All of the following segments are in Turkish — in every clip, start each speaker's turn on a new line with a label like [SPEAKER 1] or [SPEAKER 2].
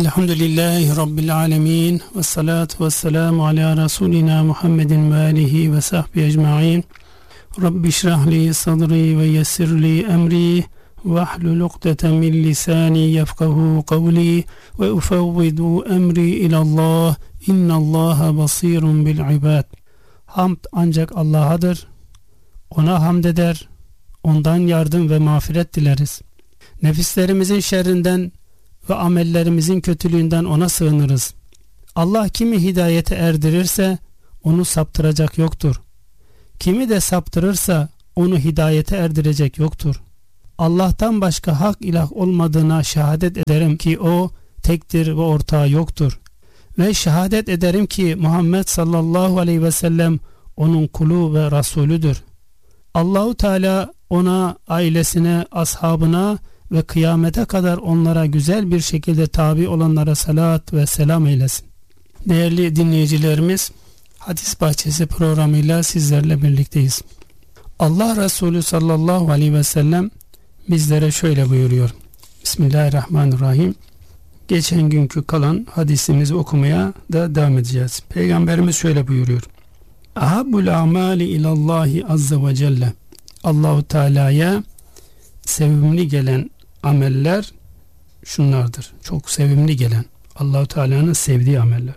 [SPEAKER 1] Elhamdülillahi Rabbil alemin ve salatu ve selamu ala Resulina Muhammedin ve alihi ve sahbihi ecma'in. Rabbi şrahli sadri ve yessirli emri ve ahlul ukdeten min lisani yefkahu kavli ve ufevvidu emri ilallah innallaha basirun bil ibad. Hamd ancak Allah'adır. Ona hamd eder, ondan yardım ve mağfiret dileriz. Nefislerimizin şerrinden ve amellerimizin kötülüğünden ona sığınırız. Allah kimi hidayete erdirirse onu saptıracak yoktur. Kimi de saptırırsa onu hidayete erdirecek yoktur. Allah'tan başka hak ilah olmadığına şehadet ederim ki o tektir ve ortağı yoktur. Ve şehadet ederim ki Muhammed sallallahu aleyhi ve sellem onun kulu ve Resulüdür. Allahu Teala ona, ailesine, ashabına ve kıyamete kadar onlara güzel bir şekilde tabi olanlara salat ve selam eylesin. Değerli dinleyicilerimiz, Hadis Bahçesi programıyla sizlerle birlikteyiz. Allah Resulü sallallahu aleyhi ve sellem bizlere şöyle buyuruyor. Bismillahirrahmanirrahim. Geçen günkü kalan hadisimizi okumaya da devam edeceğiz. Peygamberimiz şöyle buyuruyor. Ahabbul amali ilallahi azze ve celle. Allahu Teala'ya sevimli gelen ameller şunlardır. Çok sevimli gelen, Allah-u Teala'nın sevdiği ameller.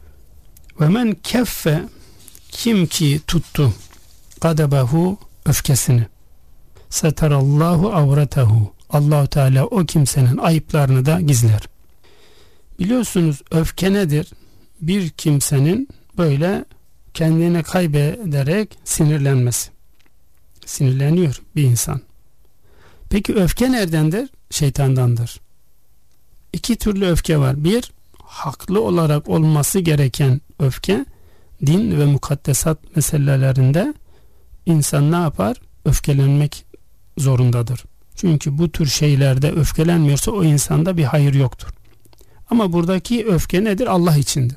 [SPEAKER 1] Ve men keffe, kim ki tuttu gadabehu, öfkesini, seterallahu avretehu, Allah-u Teala o kimsenin ayıplarını da gizler. Biliyorsunuz öfke nedir? Bir kimsenin böyle kendini kaybederek sinirlenmesi. Sinirleniyor bir insan. Peki öfke neredendir? Şeytandandır. İki türlü öfke var. Bir, haklı olarak olması gereken öfke, din ve mukaddesat meselelerinde insan ne yapar? Öfkelenmek zorundadır. Çünkü bu tür şeylerde öfkelenmiyorsa o insanda bir hayır yoktur. Ama buradaki öfke nedir? Allah içindir.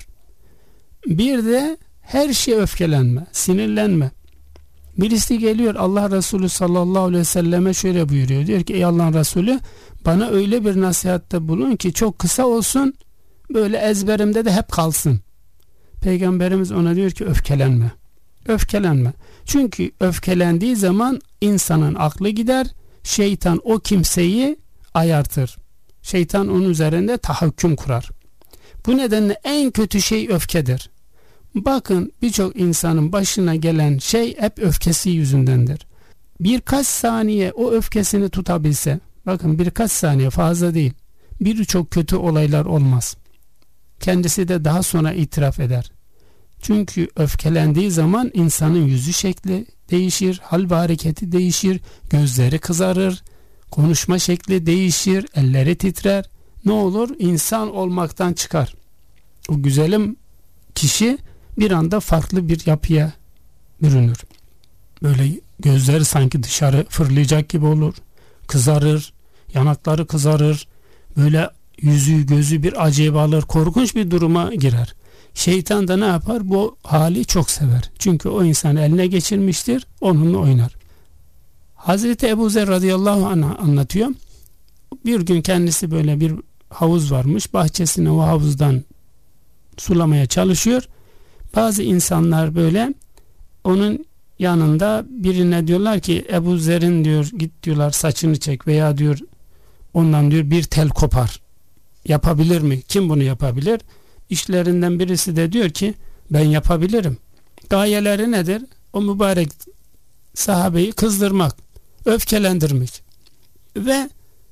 [SPEAKER 1] Bir de her şeye öfkelenme, sinirlenme. Birisi geliyor Allah Resulü sallallahu aleyhi ve selleme şöyle buyuruyor. Diyor ki ey Allah'ın Resulü, bana öyle bir nasihatte bulun ki çok kısa olsun, böyle ezberimde de hep kalsın. Peygamberimiz ona diyor ki öfkelenme. Öfkelenme. Çünkü öfkelendiği zaman insanın aklı gider. Şeytan o kimseyi ayartır. Şeytan onun üzerinde tahakküm kurar. Bu nedenle en kötü şey öfkedir. Bakın birçok insanın başına gelen şey hep öfkesi yüzündendir. Birkaç saniye o öfkesini tutabilse, bakın birkaç saniye fazla değil, birçok kötü olaylar olmaz. Kendisi de daha sonra itiraf eder. Çünkü öfkelendiği zaman insanın yüzü şekli değişir, hal ve hareketi değişir, gözleri kızarır, konuşma şekli değişir, elleri titrer. Ne olur? İnsan olmaktan çıkar. O güzelim kişi bir anda farklı bir yapıya bürünür. Böyle gözleri sanki dışarı fırlayacak gibi olur. Kızarır, yanakları kızarır. Böyle yüzü gözü bir acayip alır. Korkunç bir duruma girer. Şeytan da ne yapar? Bu hali çok sever. Çünkü o insanı eline geçirmiştir. Onunla oynar. Hazreti Ebu Zer radıyallahu anh anlatıyor. Bir gün kendisi böyle bir havuz varmış. Bahçesine o havuzdan sulamaya çalışıyor. Bazı insanlar böyle onun yanında birine diyorlar ki Ebu Zer'in diyor git diyorlar saçını çek veya diyor ondan diyor bir tel kopar. Yapabilir mi? Kim bunu yapabilir? İşlerinden birisi de diyor ki ben yapabilirim. Gayeleri nedir? O mübarek sahabeyi kızdırmak, öfkelendirmek. Ve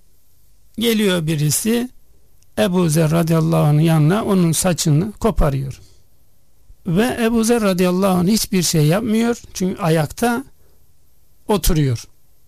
[SPEAKER 1] geliyor birisi Ebu Zer radıyallahu anh'ın yanına onun saçını koparıyor. Ve Ebu Zer radıyallahu anh hiçbir şey yapmıyor. Çünkü ayakta oturuyor.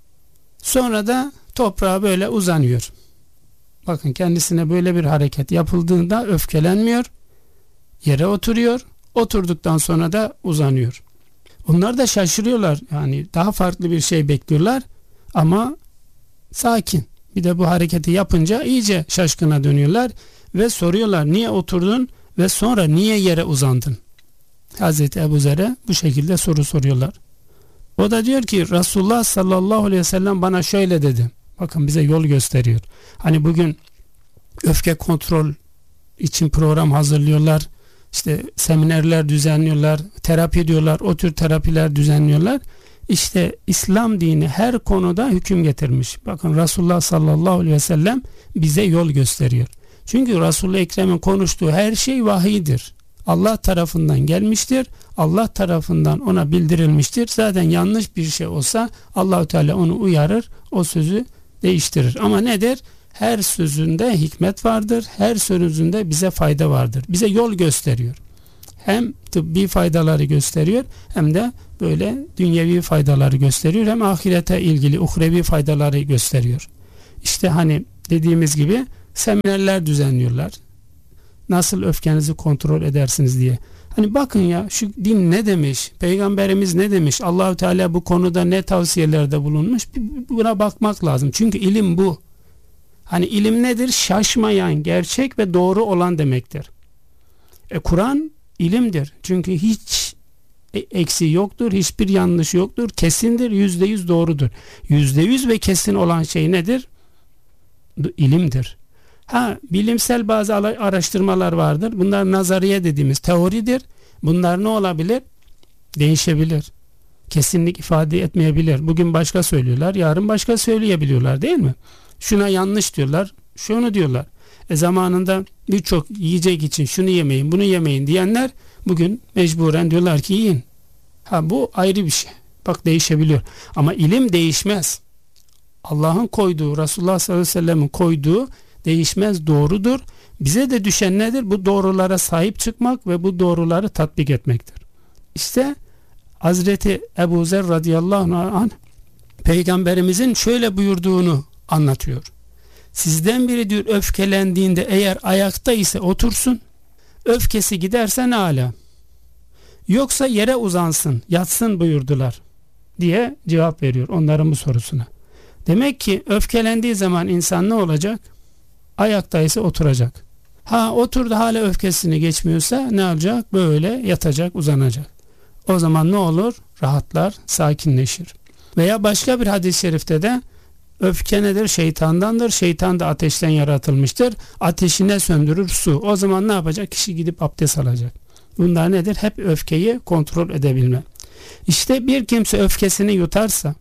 [SPEAKER 1] Sonra da toprağa böyle uzanıyor. Bakın kendisine böyle bir hareket yapıldığında öfkelenmiyor. Yere oturuyor. Oturduktan sonra da uzanıyor. Onlar da şaşırıyorlar. Yani daha farklı bir şey bekliyorlar. Ama sakin. Bir de bu hareketi yapınca iyice şaşkına dönüyorlar. Ve soruyorlar niye oturdun ve sonra niye yere uzandın? Hazreti Ebu Zer'e bu şekilde soru soruyorlar. O da diyor ki Resulullah sallallahu aleyhi ve sellem bana şöyle dedi. Bakın bize yol gösteriyor. Hani bugün öfke kontrol için program hazırlıyorlar. İşte seminerler düzenliyorlar, terapi diyorlar, o tür terapiler düzenliyorlar. İşte İslam dini her konuda hüküm getirmiş. Bakın Resulullah sallallahu aleyhi ve sellem bize yol gösteriyor. Çünkü Resul-i Ekrem'in konuştuğu her şey vahiydir. Allah tarafından gelmiştir. Allah tarafından ona bildirilmiştir. Zaten yanlış bir şey olsa Allah-u Teala onu uyarır, o sözü değiştirir. Ama nedir? Her sözünde hikmet vardır. Her sözünde bize fayda vardır. Bize yol gösteriyor. Hem tıbbi faydaları gösteriyor, hem de böyle dünyevi faydaları gösteriyor, hem ahirete ilgili uhrevi faydaları gösteriyor. İşte hani dediğimiz gibi seminerler düzenliyorlar. Nasıl öfkenizi kontrol edersiniz diye. Hani bakın ya, şu din ne demiş? Peygamberimiz ne demiş? Allahu Teala bu konuda ne tavsiyelerde bulunmuş? Buna bakmak lazım. Çünkü ilim bu. Hani ilim nedir? Şaşmayan, gerçek ve doğru olan demektir. Kur'an ilimdir. Çünkü hiç eksiği yoktur, hiçbir yanlış yoktur. Kesindir, %100 doğrudur. %100 ve kesin olan şey nedir? İlimdir. Bilimsel bazı araştırmalar vardır. Bunlar nazariye dediğimiz teoridir. Bunlar ne olabilir? Değişebilir. Kesinlik ifade etmeyebilir. Bugün başka söylüyorlar, yarın başka söyleyebiliyorlar, değil mi? Şuna yanlış diyorlar, şunu diyorlar. Zamanında birçok yiyecek için şunu yemeyin, bunu yemeyin diyenler bugün mecburen diyorlar ki yiyin. Bu ayrı bir şey. Bak, değişebiliyor. Ama ilim değişmez. Allah'ın koyduğu, Resulullah sallallahu aleyhi ve sellem'in koyduğu değişmez, doğrudur. Bize de düşen nedir? Bu doğrulara sahip çıkmak ve bu doğruları tatbik etmektir. İşte Hazreti Ebu Zer radıyallahu anh Peygamberimizin şöyle buyurduğunu anlatıyor. Sizden biri diyor öfkelendiğinde eğer ayakta ise otursun, öfkesi giderse ne âlâ, yoksa yere uzansın, yatsın buyurdular diye cevap veriyor onların bu sorusuna. Demek ki öfkelendiği zaman insan ne olacak? Ayakta ise oturacak. Oturdu, hala öfkesini geçmiyorsa ne olacak? Böyle yatacak, uzanacak. O zaman ne olur? Rahatlar, sakinleşir. Veya başka bir hadis-i şerifte de öfke nedir? Şeytandandır. Şeytan da ateşten yaratılmıştır. Ateşine söndürür su. O zaman ne yapacak? Kişi gidip abdest alacak. Bunlar nedir? Hep öfkeyi kontrol edebilme. İşte bir kimse öfkesini yutarsa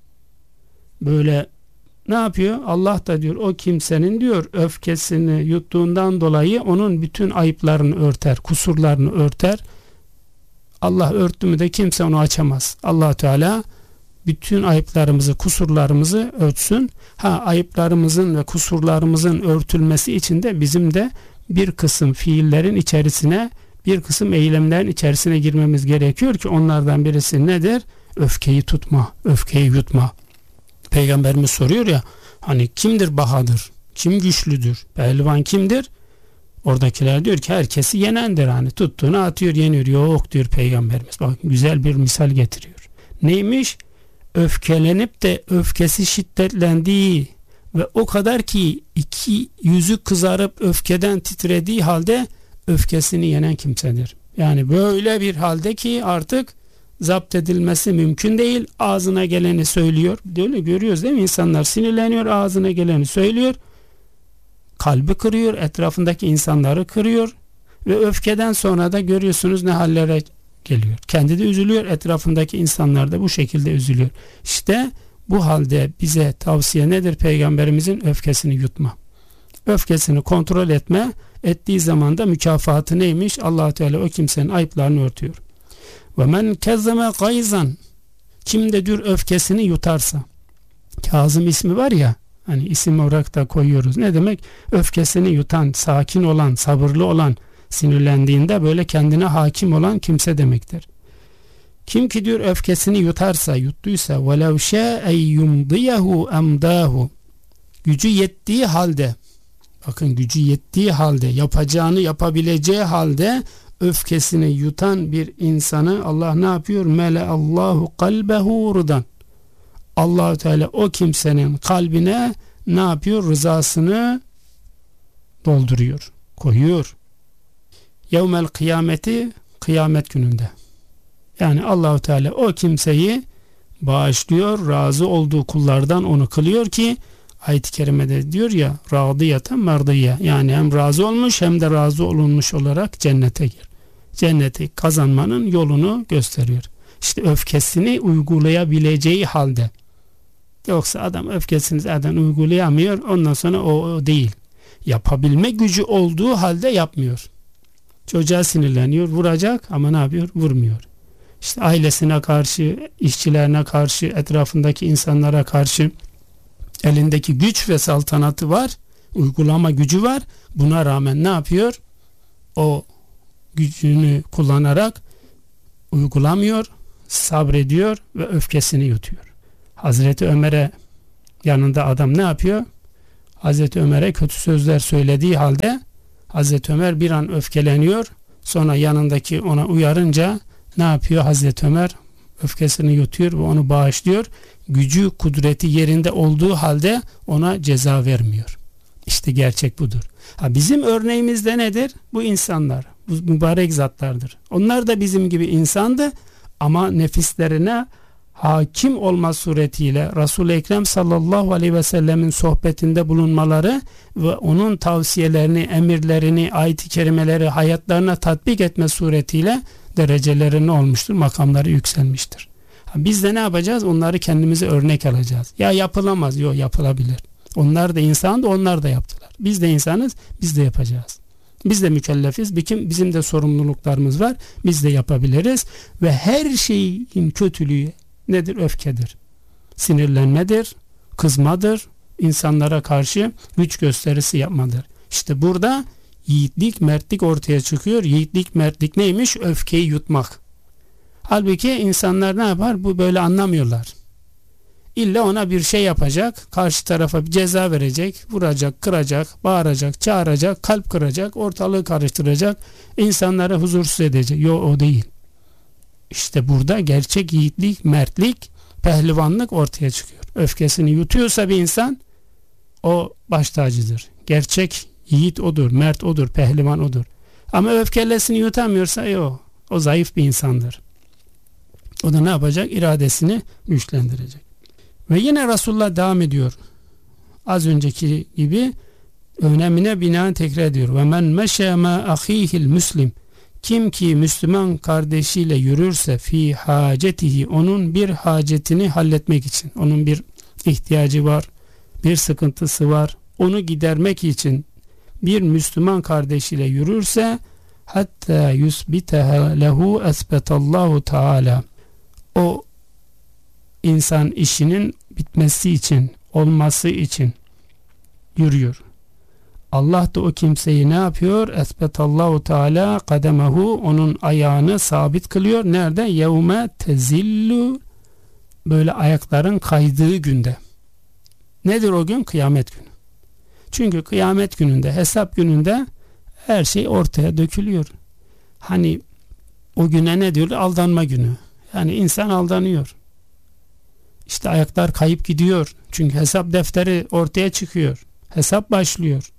[SPEAKER 1] böyle ne yapıyor? Allah da diyor o kimsenin diyor öfkesini yuttuğundan dolayı onun bütün ayıplarını örter, kusurlarını örter. Allah örttü mü de kimse onu açamaz. Allah Teala bütün ayıplarımızı, kusurlarımızı örtsün. Ayıplarımızın ve kusurlarımızın örtülmesi için de bizim de bir kısım fiillerin içerisine, bir kısım eylemlerin içerisine girmemiz gerekiyor ki onlardan birisi nedir? Öfkeyi tutma, öfkeyi yutma. Peygamberimiz soruyor ya, hani kimdir bahadır, kim güçlüdür, pehlivan kimdir? Oradakiler diyor ki herkesi yenendir, hani tuttuğunu atıyor, yeniyor. Yok diyor Peygamberimiz. Bak, güzel bir misal getiriyor. Neymiş? Öfkelenip de öfkesi şiddetlendiği ve o kadar ki iki yüzü kızarıp öfkeden titrediği halde öfkesini yenen kimsedir. Yani böyle bir halde ki artık zapt edilmesi mümkün değil. Ağzına geleni söylüyor. Öyle görüyoruz değil mi? İnsanlar sinirleniyor, ağzına geleni söylüyor. Kalbi kırıyor, etrafındaki insanları kırıyor ve öfkeden sonra da görüyorsunuz ne hallere geliyor. Kendi de üzülüyor, etrafındaki insanlar da bu şekilde üzülüyor. İşte bu halde bize tavsiye nedir? Peygamberimizin öfkesini yutma. Öfkesini kontrol etme. Ettiği zaman da mükafatı neymiş? Allah Teala o kimsenin ayıplarını örtüyor. Ve men kezzeme gayzan, kim de diyor öfkesini yutarsa. Kazım ismi var ya, hani isim olarak da koyuyoruz. Ne demek? Öfkesini yutan, sakin olan, sabırlı olan, sinirlendiğinde böyle kendine hakim olan kimse demektir. Kim ki diyor öfkesini yutarsa, yuttuysa وَلَوْ شَاءَ يُمْضِيَهُ اَمْدَاهُ, gücü yettiği halde, bakın gücü yettiği halde, yapacağını yapabileceği halde öfkesini yutan bir insanı Allah ne yapıyor? Mele Allahu kalbehu rudan. Allah Teala o kimsenin kalbine ne yapıyor? Rızasını dolduruyor, koyuyor. Yevmel kıyameti, kıyamet gününde. Yani Allah Teala o kimseyi bağışlıyor, razı olduğu kullardan onu kılıyor ki Ayet-i kerimede diyor ya, radiyeten merdiye, yani hem razı olmuş hem de razı olunmuş olarak cennete gir. Cenneti kazanmanın yolunu gösteriyor. İşte öfkesini uygulayabileceği halde. Yoksa adam öfkesini zaten uygulayamıyor, ondan sonra o değil. Yapabilme gücü olduğu halde yapmıyor. Çocuğa sinirleniyor, vuracak ama ne yapıyor? Vurmuyor. İşte ailesine karşı, işçilerine karşı, etrafındaki insanlara karşı elindeki güç ve saltanatı var, uygulama gücü var. Buna rağmen ne yapıyor? O gücünü kullanarak uygulamıyor, sabrediyor ve öfkesini yutuyor. Hazreti Ömer'e yanında adam ne yapıyor? Hazreti Ömer'e kötü sözler söylediği halde Hazreti Ömer bir an öfkeleniyor. Sonra yanındaki ona uyarınca ne yapıyor? Hazreti Ömer öfkesini yutuyor ve onu bağışlıyor. Gücü, kudreti yerinde olduğu halde ona ceza vermiyor. İşte gerçek budur. Bizim örneğimizde nedir? Bu insanlar, bu mübarek zatlardır. Onlar da bizim gibi insandı ama nefislerine hakim olma suretiyle Resul-i Ekrem sallallahu aleyhi ve sellemin sohbetinde bulunmaları ve onun tavsiyelerini, emirlerini, ayet-i kerimeleri hayatlarına tatbik etme suretiyle dereceleri ne olmuştur? Makamları yükselmiştir. Biz de ne yapacağız? Onları kendimize örnek alacağız. Ya yapılamaz. Yok, yapılabilir. Onlar da insandı, onlar da yaptılar. Biz de insanız, biz de yapacağız. Biz de mükellefiz. Bizim de sorumluluklarımız var. Biz de yapabiliriz. Ve her şeyin kötülüğü nedir? Öfkedir. Sinirlenmedir, kızmadır, insanlara karşı güç gösterisi yapmadır. İşte burada yiğitlik, mertlik ortaya çıkıyor. Yiğitlik, mertlik neymiş? Öfkeyi yutmak. Halbuki insanlar ne yapar? Bu böyle anlamıyorlar. İlla ona bir şey yapacak, karşı tarafa bir ceza verecek, vuracak, kıracak, bağıracak, çağıracak, kalp kıracak, ortalığı karıştıracak, insanları huzursuz edecek. Yok, o değil. İşte burada gerçek yiğitlik, mertlik, pehlivanlık ortaya çıkıyor. Öfkesini yutuyorsa bir insan, o baş tacıdır. Gerçek yiğit odur, mert odur, pehlivan odur. Ama öfkelesini yutamıyorsa o zayıf bir insandır. O da ne yapacak? İradesini güçlendirecek. Ve yine Resulullah devam ediyor. Az önceki gibi önemine binaen tekrar ediyor. Ve men meşe ma ahihil müslim, kim ki Müslüman kardeşiyle yürürse fi hacetihi, onun bir hacetini halletmek için, onun bir ihtiyacı var, bir sıkıntısı var, onu gidermek için bir Müslüman kardeşiyle yürürse hatta yusbiteha lehu esbetallahu teala, o insan işinin bitmesi için, olması için yürüyor. Allah da o kimseyi ne yapıyor? Esbetallahu teala kademehu, onun ayağını sabit kılıyor. Nerede? Yevme tezillu, böyle ayakların kaydığı günde. Nedir o gün? Kıyamet günü. Çünkü kıyamet gününde, hesap gününde her şey ortaya dökülüyor. Hani o güne ne diyor? Aldanma günü. Yani insan aldanıyor. İşte ayaklar kayıp gidiyor. Çünkü hesap defteri ortaya çıkıyor. Hesap başlıyor.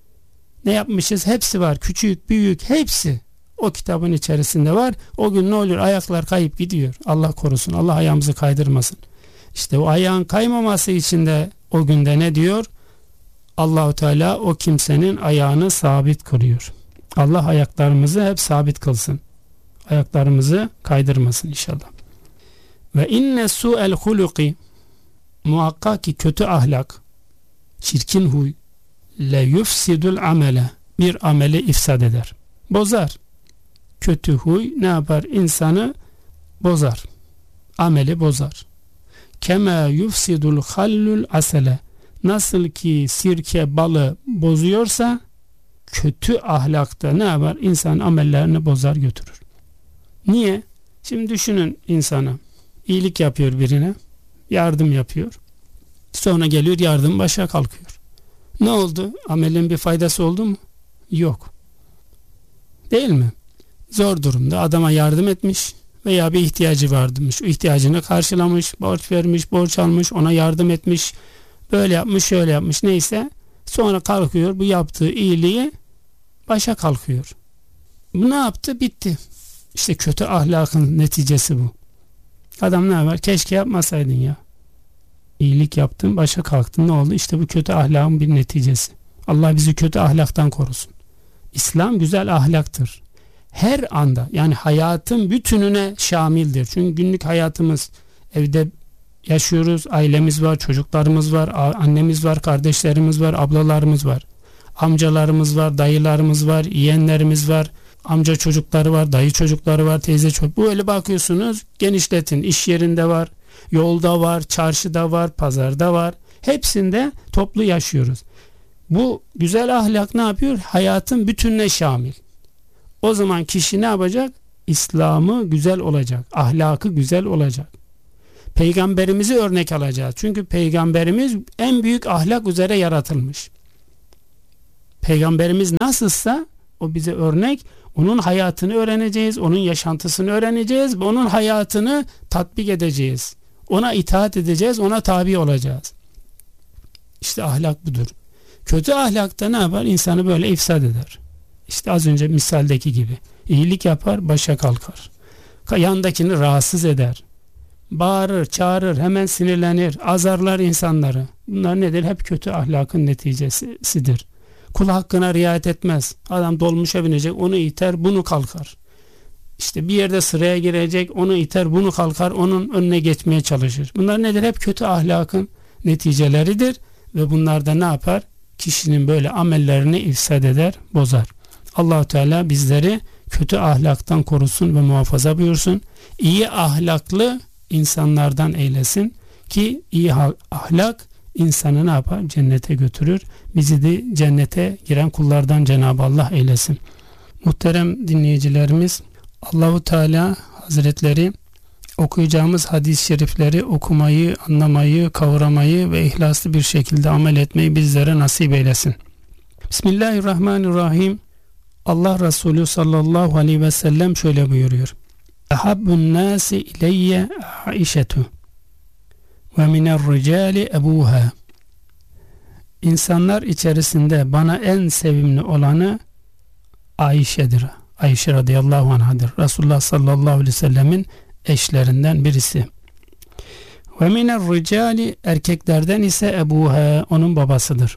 [SPEAKER 1] Ne yapmışız? Hepsi var. Küçük, büyük, hepsi o kitabın içerisinde var. O gün ne olur? Ayaklar kayıp gidiyor. Allah korusun. Allah ayağımızı kaydırmasın. İşte o ayağın kaymaması için de o günde ne diyor? Allahu Teala o kimsenin ayağını sabit kılıyor. Allah ayaklarımızı hep sabit kılsın. Ayaklarımızı kaydırmasın inşallah. Ve inne su'el huluki, muhakkak ki kötü ahlak, çirkin huy, le yufsidul amele, bir ameli ifsad eder, bozar. Kötü huy ne yapar? İnsanı bozar, ameli bozar. Kema yufsidul hallul asele, nasıl ki sirke balı bozuyorsa kötü ahlakta ne yapar? İnsan amellerini bozar, götürür. Niye? Şimdi düşünün, insana iyilik yapıyor, birine yardım yapıyor, sonra geliyor yardım başa kalkıyor. Ne oldu? Amelin bir faydası oldu mu? Yok. Değil mi? Zor durumda adama yardım etmiş veya bir ihtiyacı varmış, o ihtiyacını karşılamış, borç vermiş, borç almış, ona yardım etmiş, böyle yapmış, şöyle yapmış, neyse, sonra kalkıyor, bu yaptığı iyiliği başa kalkıyor. Bu ne yaptı? Bitti. İşte kötü ahlakın neticesi bu. Adam ne yapar? Keşke yapmasaydın ya. İyilik yaptın, başa kalktın, ne oldu? İşte bu kötü ahlakın bir neticesi. Allah bizi kötü ahlaktan korusun. İslam güzel ahlaktır. Her anda, yani hayatın bütününe şamildir. Çünkü günlük hayatımız, evde yaşıyoruz, ailemiz var, çocuklarımız var, annemiz var, kardeşlerimiz var, ablalarımız var, amcalarımız var, dayılarımız var, yeğenlerimiz var, amca çocukları var, dayı çocukları var, teyze çocukları. Böyle bakıyorsunuz, genişletin. İş yerinde var, yolda var, çarşıda var, pazarda var. Hepsinde toplu yaşıyoruz. Bu güzel ahlak ne yapıyor? Hayatın bütününe şamil. O zaman kişi ne yapacak? İslam'ı güzel olacak, ahlakı güzel olacak. Peygamberimizi örnek alacağız. Çünkü Peygamberimiz en büyük ahlak üzere yaratılmış. Peygamberimiz nasılsa o bize örnek. Onun hayatını öğreneceğiz, onun yaşantısını öğreneceğiz ve onun hayatını tatbik edeceğiz. Ona itaat edeceğiz, ona tabi olacağız. İşte ahlak budur. Kötü ahlakta ne yapar? İnsanı böyle ifsad eder. İşte az önce misaldeki gibi. İyilik yapar, başa kalkar. Yandakini rahatsız eder. Bağırır, çağırır, hemen sinirlenir, azarlar insanları. Bunlar nedir? Hep kötü ahlakın neticesidir. Kul hakkına riayet etmez. Adam dolmuşa binecek, onu iter, bunu kalkar. İşte bir yerde sıraya girecek, onu iter, bunu kalkar, onun önüne geçmeye çalışır. Bunlar nedir? Hep kötü ahlakın neticeleridir ve bunlar da ne yapar? Kişinin böyle amellerini ifsad eder, bozar. Allah-u Teala bizleri kötü ahlaktan korusun ve muhafaza buyursun. İyi ahlaklı insanlardan eylesin ki iyi ahlak insanı ne yapar? Cennete götürür. Bizi de cennete giren kullardan Cenab-ı Allah eylesin. Muhterem dinleyicilerimiz, Allah-u Teala Hazretleri okuyacağımız hadis-i şerifleri okumayı, anlamayı, kavramayı ve ihlaslı bir şekilde amel etmeyi bizlere nasip eylesin. Bismillahirrahmanirrahim. Allah Resulü sallallahu aleyhi ve sellem şöyle buyuruyor. Ehabbun nasi ileyye Aişetu ve minel ricali ebuha. İnsanlar içerisinde bana en sevimli olanı Ayşe'dir. Ayşe radıyallahu anhadır. Resulullah sallallahu aleyhi ve sellemin eşlerinden birisi. Ve minel ricali, erkeklerden ise ebuha, onun babasıdır.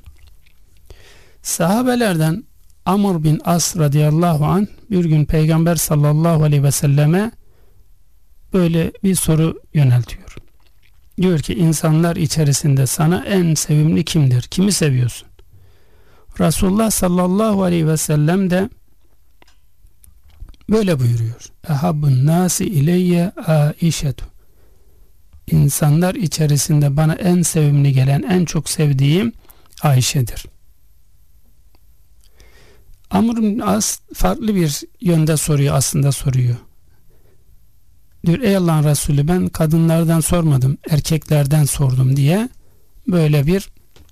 [SPEAKER 1] Sahabelerden Amr bin As radıyallahu anh bir gün Peygamber sallallahu aleyhi ve selleme böyle bir soru yöneltiyor. Diyor ki, insanlar içerisinde sana en sevimli kimdir? Kimi seviyorsun? Resulullah sallallahu aleyhi ve sellem de böyle buyuruyor. Ehabbun nasi ileyye Aişetu. İnsanlar içerisinde bana en sevimli gelen, en çok sevdiğim Ayşe'dir. Amr bin As farklı bir yönde soruyor. Diyor, ey Allah'ın Resulü, ben kadınlardan sormadım, erkeklerden sordum diye böyle bir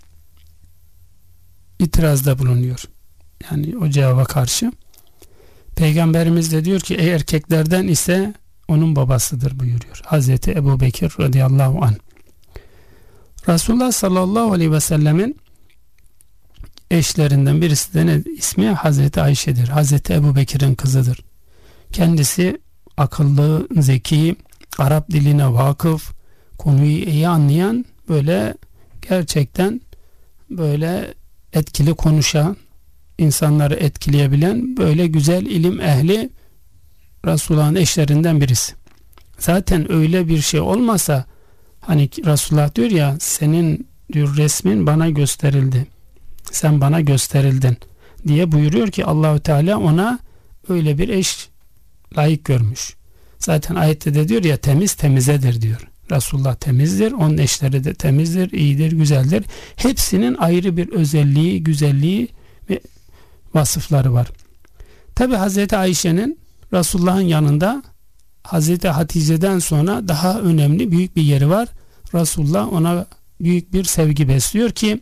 [SPEAKER 1] itirazda bulunuyor. Yani o cevaba karşı. Peygamberimiz de diyor ki, ey erkeklerden ise onun babasıdır buyuruyor. Hazreti Ebu Bekir radıyallahu anh. Resulullah sallallahu aleyhi ve sellemin eşlerinden birisi de ismi Hazreti Ayşe'dir. Hazreti Ebu Bekir'in kızıdır. Kendisi akıllı, zeki, Arap diline vakıf, konuyu iyi anlayan, böyle gerçekten böyle etkili konuşan, insanları etkileyebilen, böyle güzel ilim ehli Resulullah'ın eşlerinden birisi. Zaten öyle bir şey olmasa, hani Resulullah diyor ya, senin diyor resmin bana gösterildi, sen bana gösterildin diye buyuruyor ki Allahu Teala ona öyle bir eş layık görmüş. Zaten ayette de diyor ya, temiz temizedir diyor. Resulullah temizdir, onun eşleri de temizdir, iyidir, güzeldir. Hepsinin ayrı bir özelliği, güzelliği ve vasıfları var. Tabi Hazreti Ayşe'nin Resulullah'ın yanında Hazreti Hatice'den sonra daha önemli, büyük bir yeri var. Resulullah ona büyük bir sevgi besliyor ki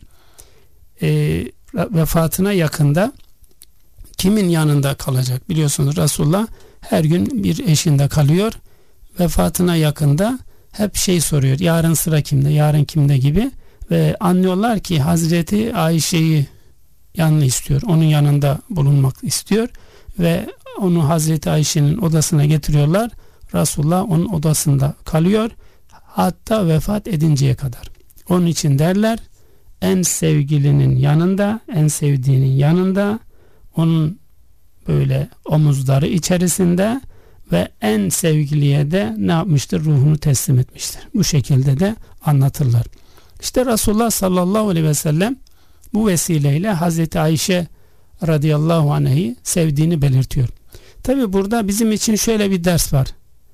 [SPEAKER 1] vefatına yakında kimin yanında kalacak? Biliyorsunuz Resulullah her gün bir eşinde kalıyor. Vefatına yakında hep soruyor. Yarın sıra kimde? Yarın kimde gibi. Ve anlıyorlar ki Hazreti Ayşe'yi yanına istiyor. Onun yanında bulunmak istiyor. Ve onu Hazreti Ayşe'nin odasına getiriyorlar. Resulullah onun odasında kalıyor. Hatta vefat edinceye kadar. Onun için derler, en sevgilinin yanında, en sevdiğinin yanında, onun böyle omuzları içerisinde ve en sevgiliye de ne yapmıştır? Ruhunu teslim etmiştir. Bu şekilde de anlatırlar. İşte Resulullah sallallahu aleyhi ve sellem bu vesileyle Hazreti Ayşe radıyallahu anh'ı sevdiğini belirtiyor. Tabi burada bizim için şöyle bir ders var.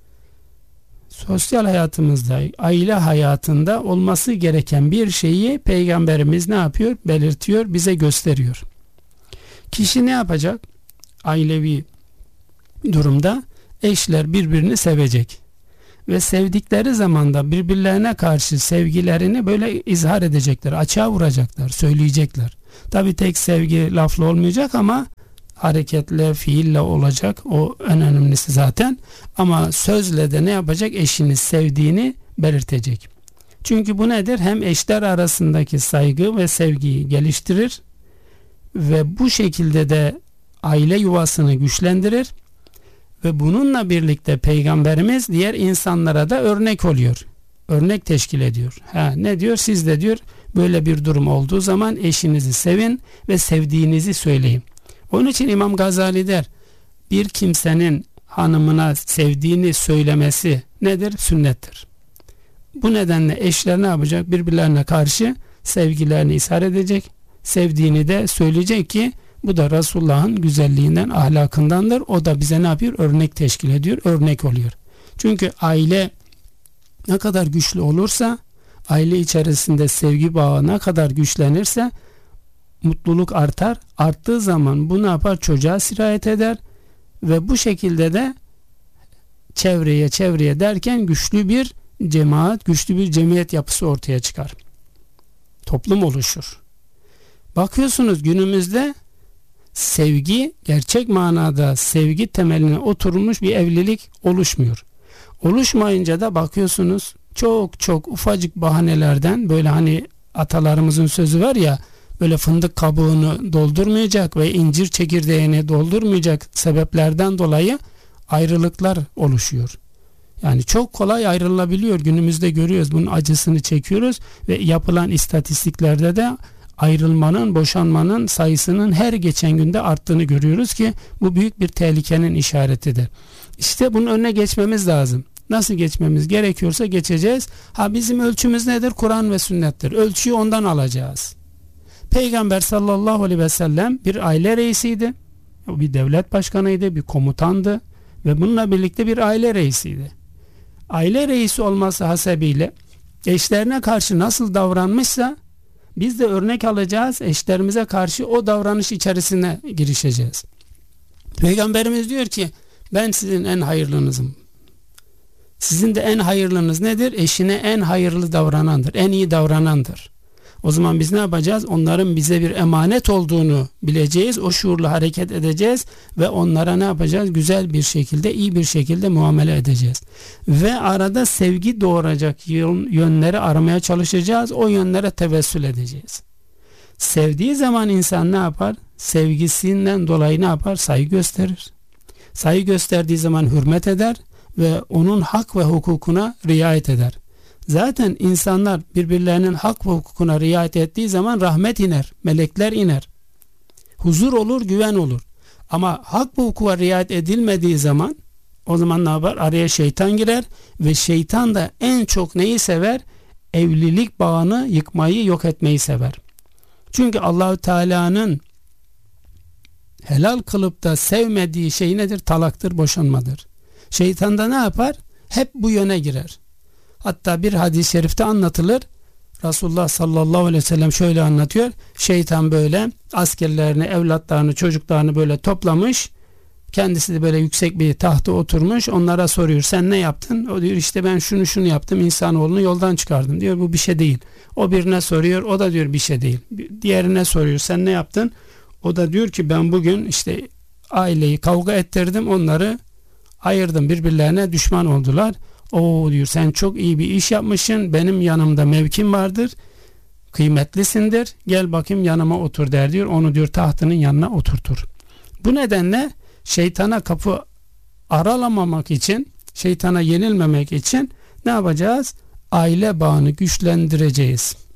[SPEAKER 1] Sosyal hayatımızda, aile hayatında olması gereken bir şeyi Peygamberimiz ne yapıyor? Belirtiyor, bize gösteriyor. Kişi ne yapacak? Ailevi durumda eşler birbirini sevecek. Ve sevdikleri zamanda birbirlerine karşı sevgilerini böyle izhar edecekler, açığa vuracaklar, söyleyecekler. Tabi tek sevgi lafla olmayacak ama hareketle, fiille olacak. O en önemlisi zaten. Ama sözle de ne yapacak? Eşini sevdiğini belirtecek. Çünkü bu nedir? Hem eşler arasındaki saygı ve sevgiyi geliştirir ve bu şekilde de aile yuvasını güçlendirir ve bununla birlikte Peygamberimiz diğer insanlara da örnek oluyor. Örnek teşkil ediyor. Ne diyor? Siz de diyor böyle bir durum olduğu zaman eşinizi sevin ve sevdiğinizi söyleyin. Onun için İmam Gazali der, bir kimsenin hanımına sevdiğini söylemesi nedir? Sünnettir. Bu nedenle eşler ne yapacak? Birbirlerine karşı sevgilerini ishar edecek, sevdiğini de söyleyecek ki bu da Resulullah'ın güzelliğinden, ahlakındandır. O da bize ne yapıyor? Örnek teşkil ediyor, örnek oluyor. Çünkü aile ne kadar güçlü olursa, aile içerisinde sevgi bağı ne kadar güçlenirse mutluluk artar. Arttığı zaman bu ne yapar? Çocuğa sirayet eder ve bu şekilde de çevreye derken güçlü bir cemaat, güçlü bir cemiyet yapısı ortaya çıkar. Toplum oluşur. Bakıyorsunuz günümüzde sevgi, gerçek manada sevgi temeline oturmuş bir evlilik oluşmuyor. Oluşmayınca da bakıyorsunuz çok ufacık bahanelerden, böyle hani atalarımızın sözü var ya, böyle fındık kabuğunu doldurmayacak ve incir çekirdeğini doldurmayacak sebeplerden dolayı ayrılıklar oluşuyor. Yani çok kolay ayrılabiliyor. Günümüzde görüyoruz, bunun acısını çekiyoruz ve yapılan istatistiklerde de ayrılmanın, boşanmanın sayısının her geçen günde arttığını görüyoruz ki bu büyük bir tehlikenin işaretidir. İşte bunun önüne geçmemiz lazım. Nasıl geçmemiz gerekiyorsa geçeceğiz. Bizim ölçümüz nedir? Kur'an ve sünnettir. Ölçüyü ondan alacağız. Peygamber sallallahu aleyhi ve sellem bir aile reisiydi. Bir devlet başkanıydı, bir komutandı ve bununla birlikte bir aile reisiydi. Aile reisi olması hasebiyle eşlerine karşı nasıl davranmışsa biz de örnek alacağız, eşlerimize karşı o davranış içerisine girişeceğiz. Peygamberimiz diyor ki ben sizin en hayırlınızım. Sizin de en hayırlınız nedir? Eşine en hayırlı davranandır, en iyi davranandır. O zaman biz ne yapacağız? Onların bize bir emanet olduğunu bileceğiz, o şuurla hareket edeceğiz ve onlara ne yapacağız? Güzel bir şekilde, iyi bir şekilde muamele edeceğiz. Ve arada sevgi doğuracak yönleri aramaya çalışacağız, o yönlere tevessül edeceğiz. Sevdiği zaman insan ne yapar? Sevgisinden dolayı ne yapar? Saygı gösterir. Saygı gösterdiği zaman hürmet eder ve onun hak ve hukukuna riayet eder. Zaten insanlar birbirlerinin hak ve hukukuna riayet ettiği zaman rahmet iner, melekler iner. Huzur olur, güven olur. Ama hak ve hukuka riayet edilmediği zaman o zaman ne yapar? Araya şeytan girer ve şeytan da en çok neyi sever? Evlilik bağını yıkmayı, yok etmeyi sever. Çünkü Allah-u Teala'nın helal kılıp da sevmediği şey nedir? Talaktır, boşanmadır. Şeytan da ne yapar? Hep bu yöne girer. Hatta bir hadis-i şerifte anlatılır. Resulullah sallallahu aleyhi ve sellem şöyle anlatıyor. Şeytan böyle askerlerini, evlatlarını, çocuklarını böyle toplamış. Kendisi de böyle yüksek bir tahta oturmuş. Onlara soruyor, sen ne yaptın? O diyor, işte ben şunu yaptım, insanoğlunu yoldan çıkardım diyor. Bu bir şey değil. O birine soruyor, o da diyor bir şey değil. Diğerine soruyor, sen ne yaptın? O da diyor ki ben bugün işte aileyi kavga ettirdim, onları ayırdım, birbirlerine düşman oldular. O diyor, sen çok iyi bir iş yapmışsın, benim yanımda mevkim vardır, kıymetlisindir, gel bakayım yanıma otur der diyor. Onu diyor tahtının yanına oturtur. Bu nedenle şeytana kapı aralamamak için, şeytana yenilmemek için ne yapacağız? Aile bağını güçlendireceğiz.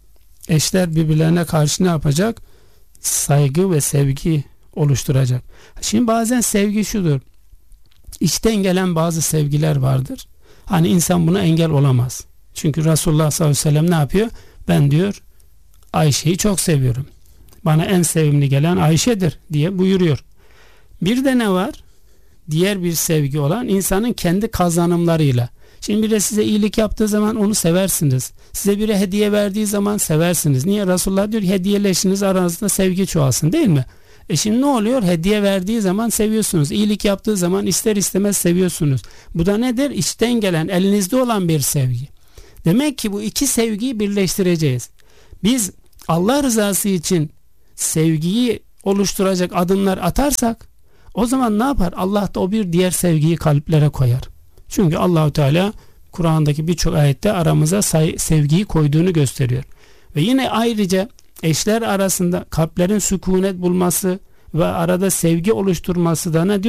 [SPEAKER 1] Eşler birbirlerine karşı ne yapacak? Saygı ve sevgi oluşturacak. Şimdi bazen sevgi şudur. İçten gelen bazı sevgiler vardır. Hani insan buna engel olamaz. Çünkü Resulullah sallallahu aleyhi ve sellem ne yapıyor? Ben diyor Ayşe'yi çok seviyorum. Bana en sevimli gelen Ayşe'dir diye buyuruyor. Bir de ne var? Diğer bir sevgi olan insanın kendi kazanımlarıyla. Şimdi biri size iyilik yaptığı zaman onu seversiniz. Size biri hediye verdiği zaman seversiniz. Niye? Resulullah diyor ki hediyeleşiniz, aranızda sevgi çoğalsın, değil mi? Şimdi ne oluyor? Hediye verdiği zaman seviyorsunuz. İyilik yaptığı zaman ister istemez seviyorsunuz. Bu da nedir? İçten gelen, elinizde olan bir sevgi. Demek ki bu iki sevgiyi birleştireceğiz. Biz Allah rızası için sevgiyi oluşturacak adımlar atarsak o zaman ne yapar? Allah da o bir diğer sevgiyi kalplere koyar. Çünkü Allahu Teala Kur'an'daki birçok ayette aramıza sevgiyi koyduğunu gösteriyor. Ve yine ayrıca eşler arasında kalplerin sükunet bulması ve arada sevgi oluşturması da ne diyor?